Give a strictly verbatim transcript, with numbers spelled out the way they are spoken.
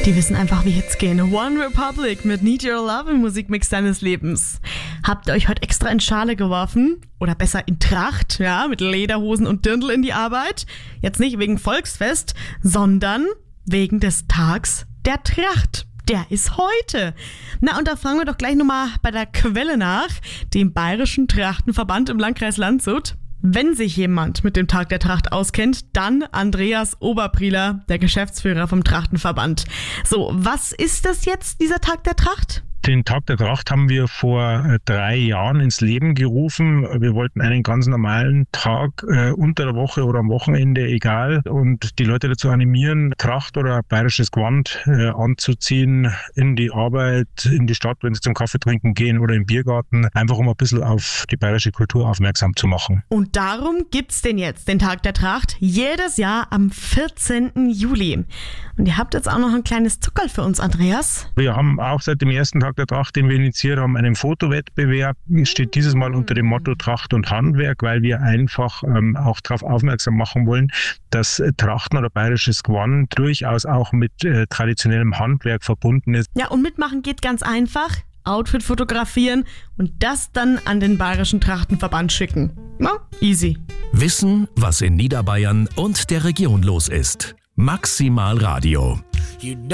Die wissen einfach, wie Hits gehen. One Republic mit Need Your Love im Musikmix deines Lebens. Habt ihr euch heute extra in Schale geworfen? Oder besser in Tracht, ja, mit Lederhosen und Dirndl in die Arbeit? Jetzt nicht wegen Volksfest, sondern wegen des Tags der Tracht. Der ist heute. Na, und da fragen wir doch gleich nochmal bei der Quelle nach, dem Bayerischen Trachtenverband im Landkreis Landshut. Wenn sich jemand mit dem Tag der Tracht auskennt, dann Andreas Oberprieler, der Geschäftsführer vom Trachtenverband. So, was ist das jetzt, dieser Tag der Tracht? Den Tag der Tracht haben wir vor drei Jahren ins Leben gerufen. Wir wollten einen ganz normalen Tag äh, unter der Woche oder am Wochenende, egal, und die Leute dazu animieren, Tracht oder bayerisches Gewand äh, anzuziehen, in die Arbeit, in die Stadt, wenn sie zum Kaffee trinken gehen oder im Biergarten, einfach um ein bisschen auf die bayerische Kultur aufmerksam zu machen. Und darum gibt's den jetzt, den Tag der Tracht, jedes Jahr am vierzehnten Juli. Und ihr habt jetzt auch noch ein kleines Zuckerl für uns, Andreas. Wir haben auch seit dem ersten Tag der Tracht, den wir initiiert haben, einen Fotowettbewerb. Es steht dieses Mal unter dem Motto Tracht und Handwerk, weil wir einfach ähm, auch darauf aufmerksam machen wollen, dass äh, Trachten oder bayerisches Gewand durchaus auch mit äh, traditionellem Handwerk verbunden ist. Ja, und mitmachen geht ganz einfach. Outfit fotografieren und das dann an den Bayerischen Trachtenverband schicken. Na, easy. Wissen, was in Niederbayern und der Region los ist. Maximal Radio.